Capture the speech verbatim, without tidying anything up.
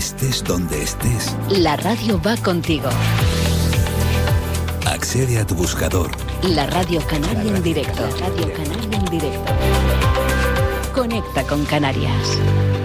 Estés donde estés, la radio va contigo. Accede a tu buscador. La Radio Canaria en directo. La Radio Canaria en directo. Conecta con Canarias.